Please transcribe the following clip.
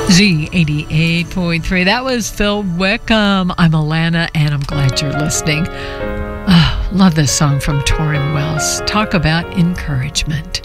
Z88.3. That was Phil Wickham. I'm Alana, and I'm glad you're listening. Love this song from Torrin Wells. Talk about encouragement.